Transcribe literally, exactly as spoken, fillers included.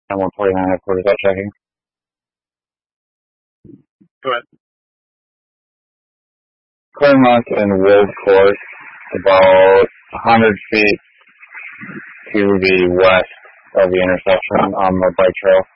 and one forty-nine headquarters out checking. Go ahead. Claremont and Wold Court, about one hundred feet to the west of the intersection on the bike trail.